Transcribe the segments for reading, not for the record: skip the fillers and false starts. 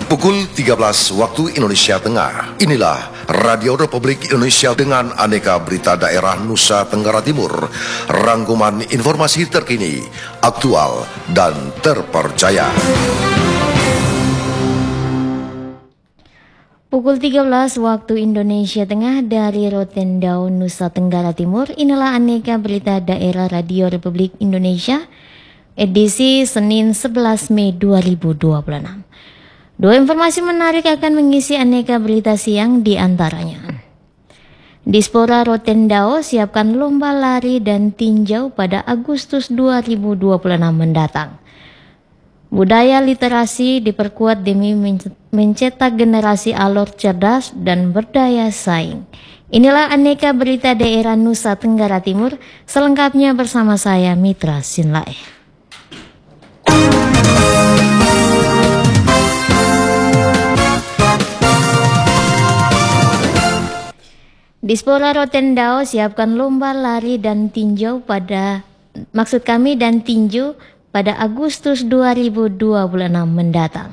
Pukul 13 waktu Indonesia Tengah. Inilah Radio Republik Indonesia dengan aneka berita daerah Nusa Tenggara Timur. Rangkuman informasi terkini, aktual, dan terpercaya. Pukul 13 waktu Indonesia Tengah dari Rotendao, Nusa Tenggara Timur. Inilah aneka berita daerah Radio Republik Indonesia, edisi Senin 11 Mei 2026. Dua informasi menarik akan mengisi aneka berita siang di antaranya. Dispora Rotendao siapkan lomba lari dan tinjau pada Agustus 2026 mendatang. Budaya literasi diperkuat demi mencetak generasi alor cerdas dan berdaya saing. Inilah aneka berita daerah Nusa Tenggara Timur, selengkapnya bersama saya Mitra Sinlae. Dispora Rotendao siapkan lomba lari dan tinjau pada Agustus 2026 mendatang.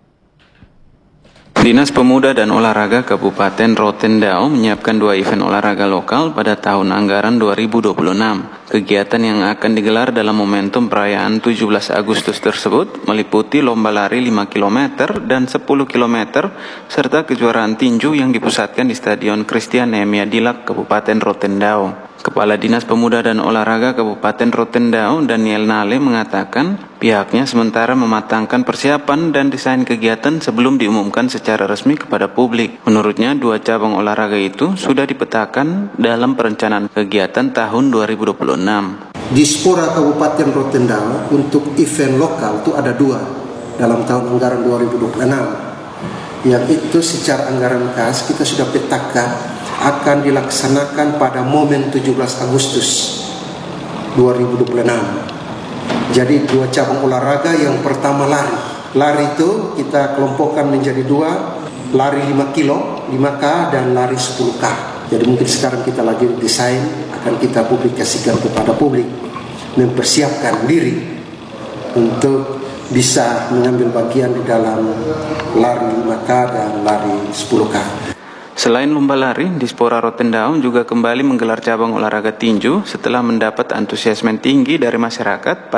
Dinas Pemuda dan Olahraga Kabupaten Rotendao menyiapkan 2 event olahraga lokal pada tahun anggaran 2026. Kegiatan yang akan digelar dalam momentum perayaan 17 Agustus tersebut meliputi lomba lari 5 km dan 10 km serta kejuaraan tinju yang dipusatkan di Stadion Christian Nehemia Dilak, Kabupaten Rotendao. Kepala Dinas Pemuda dan Olahraga Kabupaten Rotendao, Daniel Nale, mengatakan pihaknya sementara mematangkan persiapan dan desain kegiatan sebelum diumumkan secara resmi kepada publik. Menurutnya, 2 cabang olahraga itu sudah dipetakan dalam perencanaan kegiatan tahun 2026. Dispora Kabupaten Rotendao untuk event lokal itu ada 2 dalam tahun anggaran 2026. Yang itu secara anggaran kas kita sudah petakan akan dilaksanakan pada momen 17 Agustus 2026. Jadi 2 cabang olahraga, yang pertama lari. Lari itu kita kelompokkan menjadi 2, lari 5 kilo, 5K dan lari 10K. Jadi mungkin sekarang kita lagi desain, akan kita publikasikan kepada publik, mempersiapkan diri untuk bisa mengambil bagian di dalam lari 5K dan lari 10K. Selain lomba lari, Dispora Rotendao juga kembali menggelar cabang olahraga tinju setelah mendapat antusiasme tinggi dari masyarakat